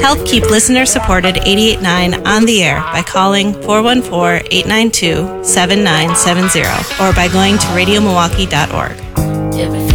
Help keep listener-supported 88.9 on the air by calling 414-892-7970 or by going to radiomilwaukee.org.